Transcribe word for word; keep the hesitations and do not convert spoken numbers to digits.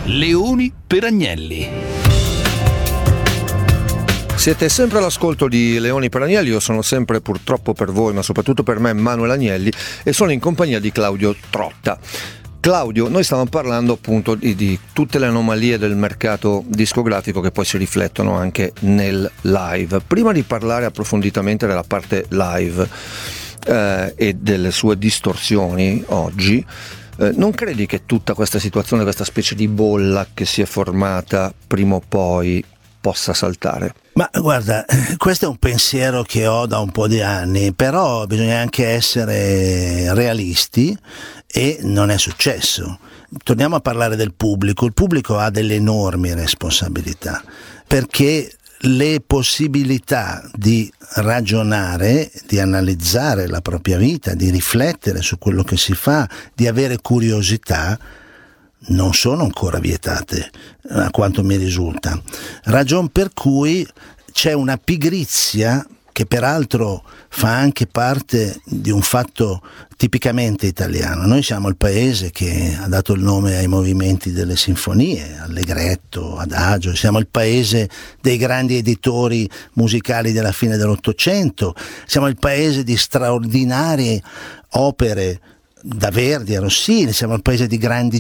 Leoni per Agnelli. Siete sempre all'ascolto di Leoni per Agnelli, io sono sempre, purtroppo per voi, ma soprattutto per me, Manuel Agnelli, e sono in compagnia di Claudio Trotta. Claudio, noi stavamo parlando appunto di, di tutte le anomalie del mercato discografico che poi si riflettono anche nel live. Prima di parlare approfonditamente della parte live eh, e delle sue distorsioni oggi, eh, non credi che tutta questa situazione, questa specie di bolla che si è formata prima o poi possa saltare? Ma guarda, questo è un pensiero che ho da un po' di anni, però bisogna anche essere realisti e non è successo. Torniamo a parlare del pubblico. Il pubblico ha delle enormi responsabilità, perché le possibilità di ragionare, di analizzare la propria vita, di riflettere su quello che si fa, di avere curiosità, non sono ancora vietate, a quanto mi risulta. Ragion per cui c'è una pigrizia che peraltro fa anche parte di un fatto tipicamente italiano. Noi siamo il paese che ha dato il nome ai movimenti delle sinfonie, Allegretto, Adagio, siamo il paese dei grandi editori musicali della fine dell'Ottocento, siamo il paese di straordinarie opere da Verdi a Rossini, siamo il paese di grandi